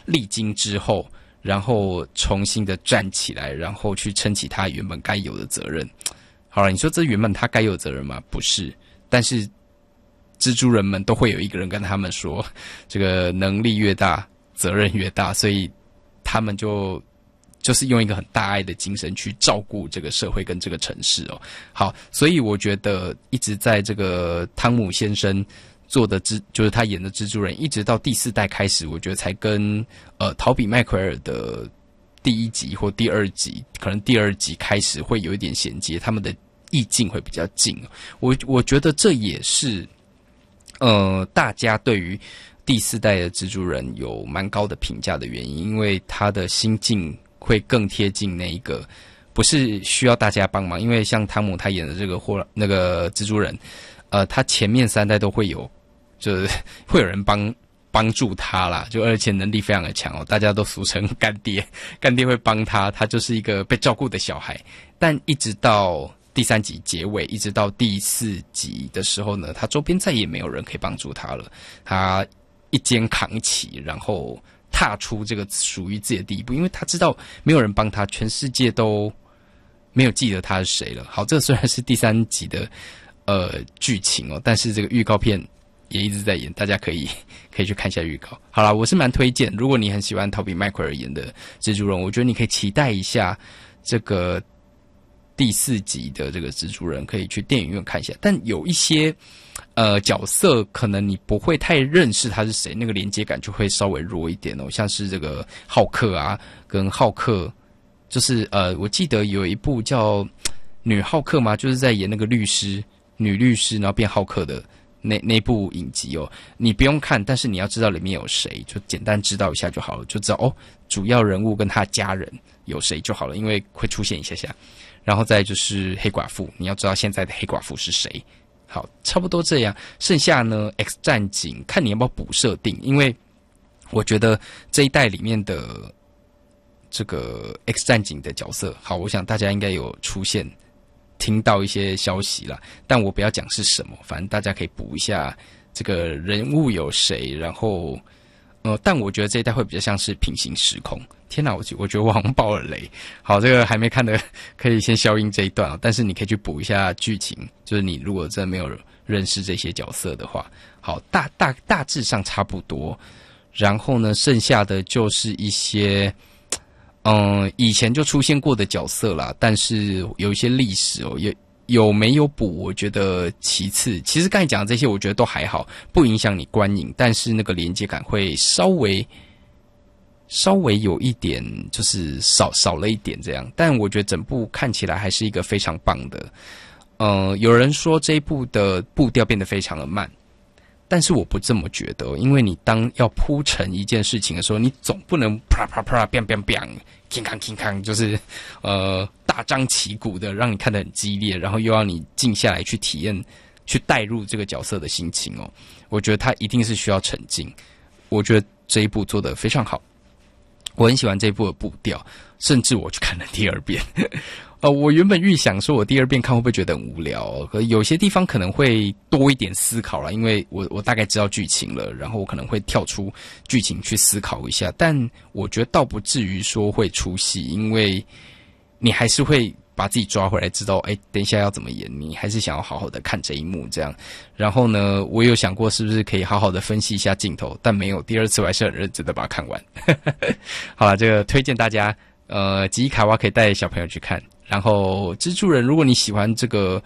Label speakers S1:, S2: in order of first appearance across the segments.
S1: 历经之后，然后重新的站起来，然后去撑起他原本该有的责任。好了，你说这原本他该有的责任吗？不是，但是蜘蛛人们都会有一个人跟他们说，这个能力越大，责任越大，所以他们就是用一个很大爱的精神去照顾这个社会跟这个城市哦。好，所以我觉得一直在这个汤姆先生做的就是他演的蜘蛛人，一直到第4代开始，我觉得才跟陶比麦奎尔的第1集或第2集，可能第2集开始会有一点衔接，他们的意境会比较近。我觉得这也是大家对于第4代的蜘蛛人有蛮高的评价的原因，因为他的心境会更贴近那一个，不是需要大家帮忙，因为像汤姆他演的这个那个蜘蛛人，他前面3代都会有，就是会有人帮助他啦，就而且能力非常的强哦，大家都俗称干爹，干爹会帮他，他就是一个被照顾的小孩。但一直到第3集结尾，一直到第4集的时候呢，他周边再也没有人可以帮助他了，他一肩扛起，然后踏出这个属于自己的第一步，因为他知道没有人帮他，全世界都没有记得他是谁了。好，这虽然是第3集的剧情哦，但是这个预告片也一直在演，大家可以去看一下预告。好啦，我是蛮推荐，如果你很喜欢陶比麦奎尔演的蜘蛛人，我觉得你可以期待一下这个第4集的这个蜘蛛人，可以去电影院看一下。但有一些角色可能你不会太认识他是谁，那个连接感就会稍微弱一点哦，像是这个浩克啊，跟浩克，就是我记得有一部叫女浩克嘛，就是在演那个女律师，然后变浩克的那部影集哦，你不用看，但是你要知道里面有谁，就简单知道一下就好了，就知道哦，主要人物跟他家人有谁就好了，因为会出现一下下。然后再就是黑寡妇，你要知道现在的黑寡妇是谁。好，差不多这样。剩下呢 ，X 战警看你要不要补设定，因为我觉得这一代里面的这个 X 战警的角色，好，我想大家应该有出现听到一些消息啦，但我不要讲是什么，反正大家可以补一下这个人物有谁，然后但我觉得这一代会比较像是平行时空。天哪，我觉得我好像爆了雷。好，这个还没看的可以先消音这一段，但是你可以去补一下剧情，就是你如果真的没有认识这些角色的话，好，大致上差不多。然后呢，剩下的就是一些以前就出现过的角色啦，但是有一些历史哦，有没有补，我觉得其次。其实刚才讲的这些，我觉得都还好，不影响你观影，但是那个连接感会稍微有一点，就是少了一点这样。但我觉得整部看起来还是一个非常棒的。有人说这一部的步调变得非常的慢，但是我不这么觉得，因为你当要铺陈一件事情的时候，你总不能啪啪啪 biang biang biang king kang king kang， 就是大张旗鼓的让你看得很激烈，然后又要你静下来去体验，去带入这个角色的心情哦。我觉得他一定是需要沉浸，我觉得这一部做得非常好，我很喜欢这一部的步调，甚至我去看了第2遍。我原本预想说我第2遍看会不会觉得很无聊，可有些地方可能会多一点思考啦，因为我大概知道剧情了，然后我可能会跳出剧情去思考一下，但我觉得倒不至于说会出戏，因为你还是会把自己抓回来，知道等一下要怎么演，你还是想要好好的看这一幕这样。然后呢，我有想过是不是可以好好的分析一下镜头，但没有，第2次我还是很认真的把它看完。好啦，这个推荐大家吉伊卡哇可以带小朋友去看。然后蜘蛛人，如果你喜欢这个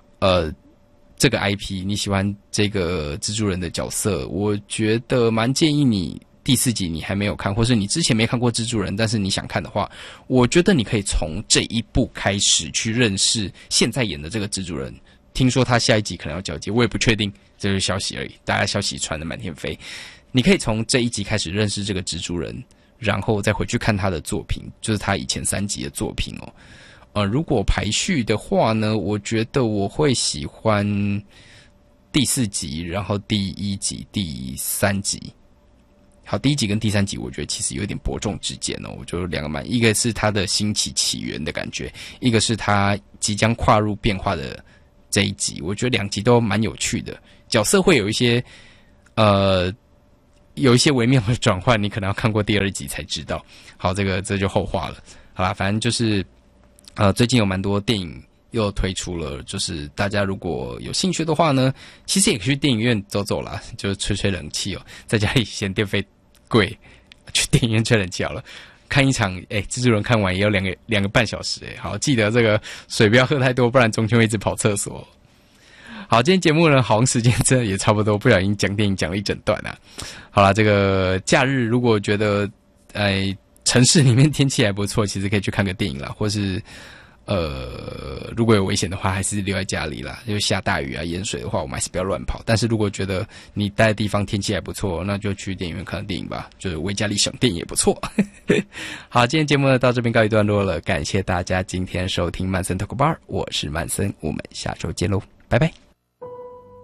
S1: IP， 你喜欢这个蜘蛛人的角色，我觉得蛮建议你第4集你还没有看，或是你之前没看过蜘蛛人，但是你想看的话，我觉得你可以从这一部开始去认识现在演的这个蜘蛛人。听说他下一集可能要交接，我也不确定，这就是消息而已，大家消息传得满天飞。你可以从这一集开始认识这个蜘蛛人，然后再回去看他的作品，就是他以前3集的作品哦。如果排序的话呢，我觉得我会喜欢第4集，然后第1集、第3集。好，第1集跟第3集，我觉得其实有点伯仲之间哦。我觉得2个一个是他的兴起起源的感觉，一个是他即将跨入变化的这一集。我觉得2集都蛮有趣的，角色会有一些有一些微妙的转换，你可能要看过第2集才知道。好，这就后话了。好啦，反正就是最近有蛮多电影又推出了，就是大家如果有兴趣的话呢，其实也可以去电影院走走啦，就是吹吹冷气哦，在家里嫌电费贵，去电影院吹冷气好了。看一场蜘蛛人看完也要两个半小时好，记得这个水不要喝太多，不然中间会一直跑厕所。好，今天节目呢，好像时间真的也差不多，不小心讲电影讲了一整段啊。好啦，这个假日如果觉得城市里面天气还不错，其实可以去看个电影啦，或是如果有危险的话，还是留在家里啦。就下大雨啊、淹水的话，我们还是不要乱跑。但是如果觉得你待的地方天气还不错，那就去电影院看电影吧，就是为家里省电也不错。好，今天节目呢到这边告一段落了，感谢大家今天收听曼森 Talk Bar， 我是曼森，我们下周见喽，拜拜。